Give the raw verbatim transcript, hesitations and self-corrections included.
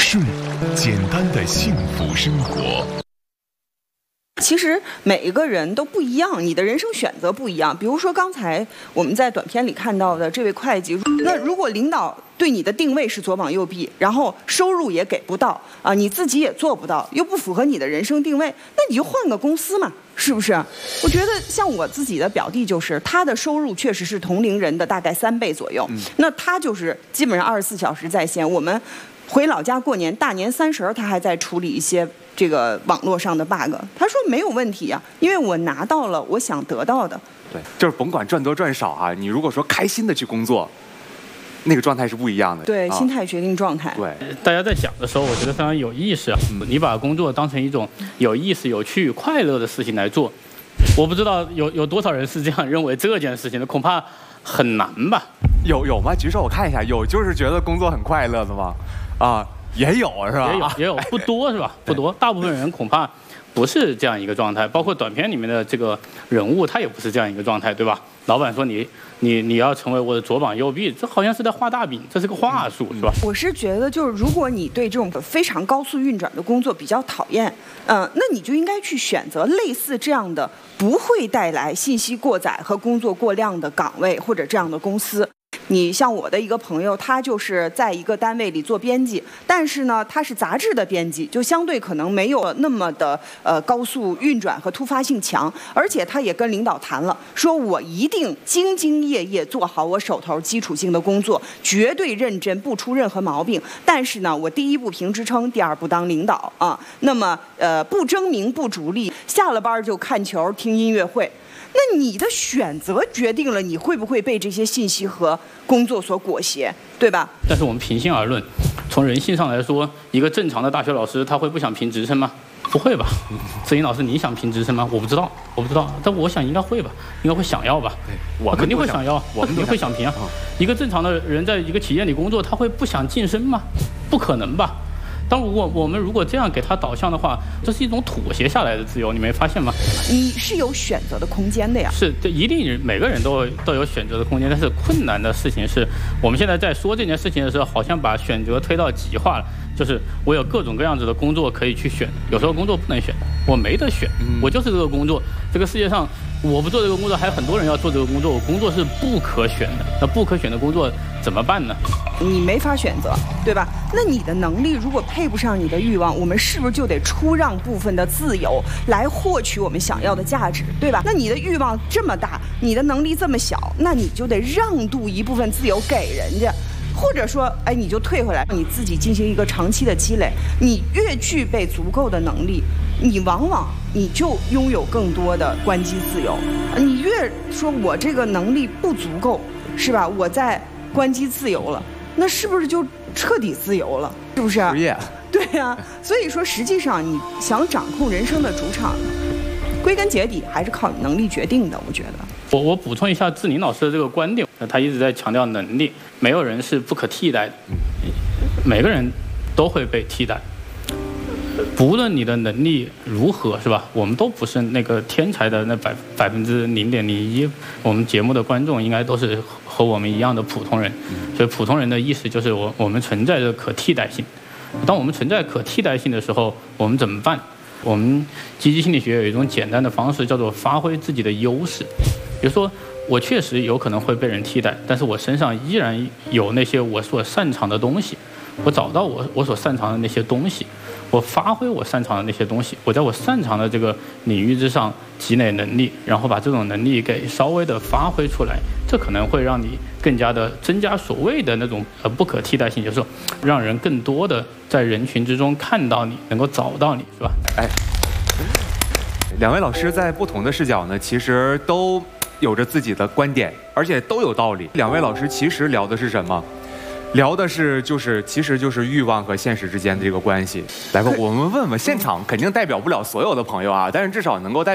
顺，简单的幸福生活。 其实每一个人都不一样，你的人生选择不一样。比如说刚才我们在短片里看到的这位会计，那如果领导对你的定位是左膀右臂，然后收入也给不到啊，你自己也做不到，又不符合你的人生定位，那你就换个公司嘛，是不是？我觉得像我自己的表弟，就是他的收入确实是同龄人的大概三倍左右，嗯、那他就是基本上二十四小时在线。我们回老家过年，大年三十他还在处理一些这个网络上的 bug。他说没有问题啊，因为我拿到了我想得到的。 对，就是甭管赚多赚少啊，你如果说开心的去工作，那个状态是不一样的。 对， 啊、 心态决定状态。 对， 大家在讲的时候，我觉得非常有意思啊。嗯、你把工作当成一种有意思、有趣、快乐的事情来做，我不知道有有多少人是这样认为这件事情的，恐怕很难吧？ 有有吗？举手我看一下，有就是觉得工作很快乐的吗？啊，也有是吧？ 也有也有，不多是吧？不多，大部分人恐怕不是这样一个状态。包括短片里面的这个人物，他也不是这样一个状态，对吧？老板说你你你要成为我的左膀右臂，这好像是在画大饼，这是个话术，是吧？ 我是觉得，就是如果你对这种非常高速运转的工作比较讨厌，嗯、呃，那你就应该去选择类似这样的不会带来信息过载和工作过量的岗位或者这样的公司。你像我的一个朋友，他就是在一个单位里做编辑，但是呢，他是杂志的编辑，就相对可能没有那么的呃高速运转和突发性强，而且他也跟领导谈了，说我一定兢兢业业做好我手头基础性的工作，绝对认真，不出任何毛病。但是呢，我第一不评职称，第二不当领导啊，那么呃不争名不逐利，下了班就看球听音乐会。那你的选择决定了你会不会被这些信息和工作所裹挟，对吧？ 但是我们平心而论，从人性上来说，一个正常的大学老师他会不想评职称吗？不会吧？志颖老师，你想评职称吗？我不知道，我不知道，但我想应该会吧，应该会想要吧？我肯定会想要，我肯定会想评啊。一个正常的人在一个企业里工作，他会不想晋升吗？不可能吧？当如果我们如果这样给他导向的话，这是一种妥协下来的自由，你没发现吗？ 你是有选择的空间的呀。 是，这一定每个人都都有选择的空间，但是困难的事情是，我们现在在说这件事情的时候，好像把选择推到极化了。就是我有各种各样子的工作可以去选，有时候工作不能选，我没得选，我就是这个工作。这个世界上我不做这个工作，还有很多人要做这个工作，我工作是不可选的。那不可选的工作怎么办呢？ 你没法选择，对吧？那你的能力如果配不上你的欲望，我们是不是就得出让部分的自由来获取我们想要的价值，对吧？那你的欲望这么大，你的能力这么小，那你就得让渡一部分自由给人家。或者说，哎，你就退回来，你自己进行一个长期的积累。你越具备足够的能力，你往往你就拥有更多的关机自由。你越说我这个能力不足够，是吧？我在关机自由了，那是不是就彻底自由了？是不是？ 失业。 对呀、啊，所以说，实际上你想掌控人生的主场，归根结底还是靠你能力决定的。我觉得。 我我补充一下志宁老师的这个观点，他一直在强调能力，没有人是不可替代的，每个人都会被替代，不论你的能力如何，是吧？我们都不是那个天才的那百百分之零点零一，我们节目的观众应该都是和我们一样的普通人，所以普通人的意思就是我我们存在着可替代性。当我们存在可替代性的时候，我们怎么办？我们积极心理学有一种简单的方式，叫做发挥自己的优势。比如说，我确实有可能会被人替代，但是我身上依然有那些我所擅长的东西。我找到我我所擅长的那些东西，我发挥我擅长的那些东西，我在我擅长的这个领域之上积累能力，然后把这种能力给稍微的发挥出来，这可能会让你更加的增加所谓的那种呃不可替代性，就是说让人更多的在人群之中看到你，能够找到你，是吧？ 哎，两位老师在不同的视角呢，其实都有着自己的观点，而且都有道理。两位老师其实聊的是什么？聊的是就是其实就是欲望和现实之间的这个关系。来吧，我们问问现场，肯定代表不了所有的朋友啊，但是至少能够代